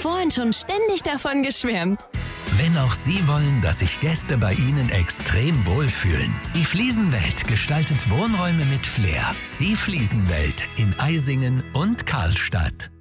vorhin schon ständig davon geschwärmt. Wenn auch Sie wollen, dass sich Gäste bei Ihnen extrem wohlfühlen. Die Fliesenwelt gestaltet Wohnräume mit Flair. Die Fliesenwelt in Eisingen und Karlstadt.